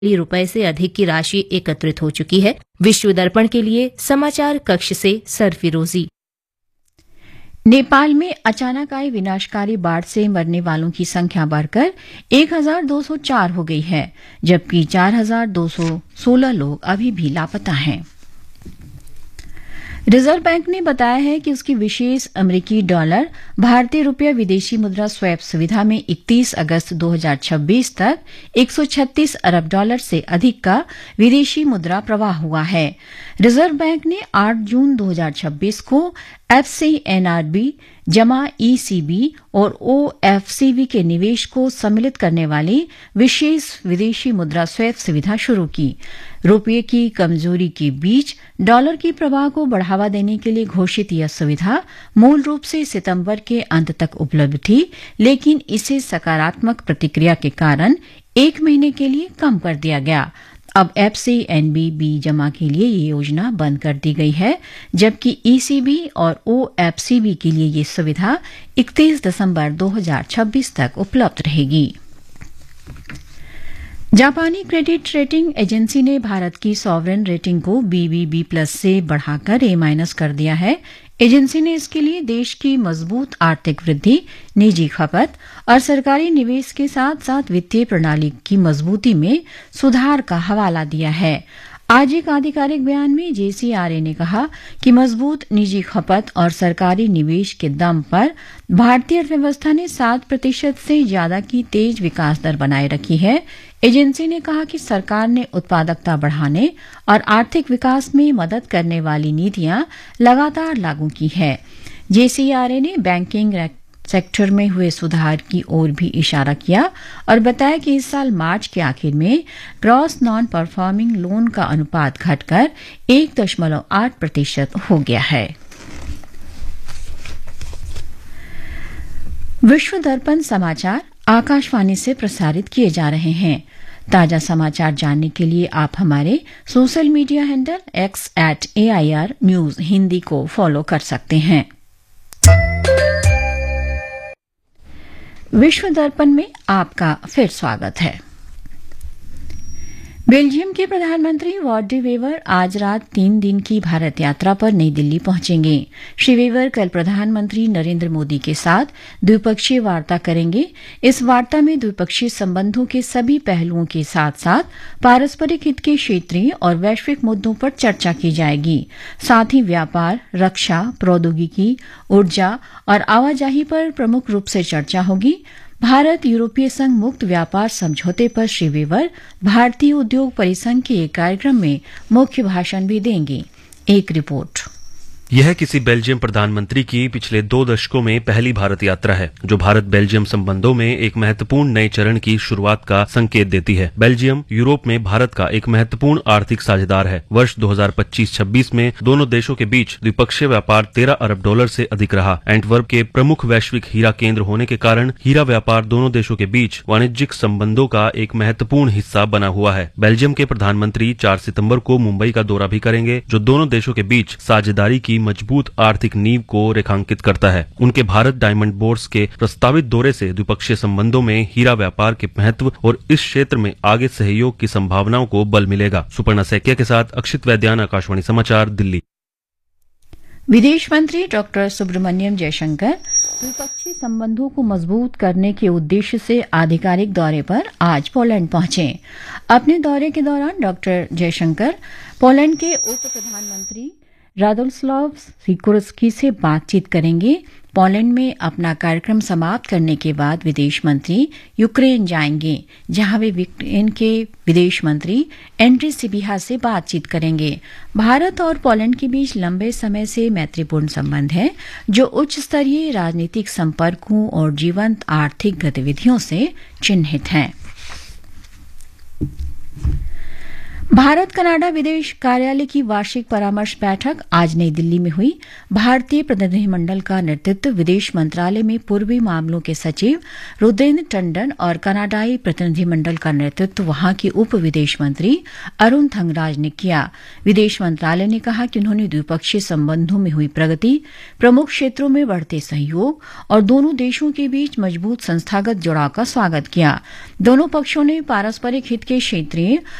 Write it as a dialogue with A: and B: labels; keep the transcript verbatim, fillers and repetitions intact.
A: रुपए से अधिक की राशि एकत्रित हो चुकी है। विश्व दर्पण के लिए समाचार कक्ष से सरफिरोजी।
B: नेपाल में अचानक आई विनाशकारी बाढ़ से मरने वालों की संख्या बढ़कर एक हजार दो सौ चार हो गई है, जबकि चार हजार दो सौ सोलह लोग अभी भी लापता हैं। रिजर्व बैंक ने बताया है कि उसकी विशेष अमेरिकी डॉलर भारतीय रुपया विदेशी मुद्रा स्वैप सुविधा में इकतीस अगस्त दो हज़ार छब्बीस तक एक सौ छत्तीस अरब डॉलर से अधिक का विदेशी मुद्रा प्रवाह हुआ है। रिजर्व बैंक ने आठ जून दो हज़ार छब्बीस को एफसीएनआरबी जमा ईसीबी और ओएफसीबी के निवेश को सम्मिलित करने वाली विशेष विदेशी मुद्रा स्वैप सुविधा शुरू की। रुपये की कमजोरी के बीच डॉलर की प्रवाह को बढ़ावा देने के लिए घोषित यह सुविधा मूल रूप से सितंबर के अंत तक उपलब्ध थी, लेकिन इसे सकारात्मक प्रतिक्रिया के कारण एक महीने के लिए कम कर दिया गया। अब एफसीएनबी जमा के लिए ये योजना बंद कर दी गई है, जबकि ईसीबी और ओएफसीबी के लिए ये सुविधा इकतीस दिसंबर दो हज़ार छब्बीस तक उपलब्ध रहेगी। जापानी क्रेडिट रेटिंग एजेंसी ने भारत की सॉवरेन रेटिंग को बीबीबी प्लस से बढ़ाकर ए माइनस कर दिया है। एजेंसी ने इसके लिए देश की मजबूत आर्थिक वृद्धि, निजी खपत और सरकारी निवेश के साथ साथ वित्तीय प्रणाली की मजबूती में सुधार का हवाला दिया है। आज एक आधिकारिक बयान में जेसीआरए ने कहा कि मजबूत निजी खपत और सरकारी निवेश के दम पर भारतीय अर्थव्यवस्था ने सात प्रतिशत से ज्यादा की तेज विकास दर बनाए रखी है। एजेंसी ने कहा कि सरकार ने उत्पादकता बढ़ाने और आर्थिक विकास में मदद करने वाली नीतियां लगातार लागू की है। जेसीआरए ने बैंकिंग सेक्टर में हुए सुधार की ओर भी इशारा किया और बताया कि इस साल मार्च के आखिर में ग्रॉस नॉन परफॉर्मिंग लोन का अनुपात घटकर एक दशमलव आठ प्रतिशत हो गया है। विश्व दर्पण समाचार आकाशवाणी से प्रसारित किए जा रहे हैं। ताजा समाचार जानने के लिए आप हमारे social media handle x eight AIR news Hindi को फॉलो कर सकते हैं। विश्व दर्पण में आपका फिर स्वागत है। बेल्जियम के प्रधानमंत्री वॉट डी वेवर आज रात तीन दिन की भारत यात्रा पर नई दिल्ली पहुंचेंगे। श्री वेवर कल प्रधानमंत्री नरेंद्र मोदी के साथ द्विपक्षीय वार्ता करेंगे। इस वार्ता में द्विपक्षीय संबंधों के सभी पहलुओं के साथ साथ पारस्परिक हित के क्षेत्रीय और वैश्विक मुद्दों पर चर्चा की जाएगी। साथ ही व्यापार, रक्षा, प्रौद्योगिकी, ऊर्जा और आवाजाही पर प्रमुख रूप से चर्चा होगी। भारत यूरोपीय संघ मुक्त व्यापार समझौते पर श्री वेवर भारतीय उद्योग परिसंघ के एक कार्यक्रम में मुख्य भाषण भी देंगे। एक रिपोर्ट।
C: यह किसी बेल्जियम प्रधानमंत्री की पिछले दो दशकों में पहली भारत यात्रा है, जो भारत बेल्जियम संबंधों में एक महत्वपूर्ण नए चरण की शुरुआत का संकेत देती है। बेल्जियम यूरोप में भारत का एक महत्वपूर्ण आर्थिक साझेदार है। वर्ष दो हज़ार पच्चीस छब्बीस में दोनों देशों के बीच द्विपक्षीय व्यापार तेरह अरब डॉलर से अधिक रहा। एंटवर्प के प्रमुख वैश्विक हीरा केंद्र होने के कारण हीरा व्यापार दोनों देशों के बीच वाणिज्यिक संबंधों का एक महत्वपूर्ण हिस्सा बना हुआ है। बेल्जियम के प्रधानमंत्री चार सितम्बर को मुंबई का दौरा भी करेंगे, जो दोनों देशों के बीच साझेदारी की मजबूत आर्थिक नींव को रेखांकित करता है। उनके भारत डायमंड बोर्ड्स के प्रस्तावित दौरे से द्विपक्षीय संबंधों में हीरा व्यापार के महत्व और इस क्षेत्र में आगे सहयोग की संभावनाओं को बल मिलेगा। सुपर्णा सैकिया के साथ अक्षित वैद्यान, आकाशवाणी समाचार, दिल्ली।
B: विदेश मंत्री डॉक्टर सुब्रमण्यम जयशंकर द्विपक्षीय संबंधों को मजबूत करने के उद्देश्य से आधिकारिक दौरे पर आज पोलैंड पहुंचे। अपने दौरे के दौरान डॉक्टर जयशंकर पोलैंड के उप प्रधानमंत्री रादोस्लाव सिकोर्स्की से बातचीत करेंगे। पोलैंड में अपना कार्यक्रम समाप्त करने के बाद विदेश मंत्री यूक्रेन जाएंगे, जहां वे यूक्रेन के विदेश मंत्री एंड्री सिबिहा से बातचीत करेंगे। भारत और पोलैंड के बीच लंबे समय से मैत्रीपूर्ण संबंध है, जो उच्च स्तरीय राजनीतिक संपर्कों और जीवंत आर्थिक गतिविधियों से चिन्हित हैं। भारत कनाडा विदेश कार्यालय की वार्षिक परामर्श बैठक आज नई दिल्ली में हुई। भारतीय प्रतिनिधिमंडल का नेतृत्व विदेश मंत्रालय में पूर्वी मामलों के सचिव रुद्रेंद्र टंडन और कनाडाई प्रतिनिधिमंडल का नेतृत्व वहां के उप विदेश मंत्री अरुण थंगराज ने किया। विदेश मंत्रालय ने कहा कि उन्होंने द्विपक्षीय संबंधों में हुई प्रगति, प्रमुख क्षेत्रों में बढ़ते सहयोग और दोनों देशों के बीच मजबूत संस्थागत जुड़ाव का स्वागत किया। दोनों पक्षों ने पारस्परिक हित के क्षेत्रीय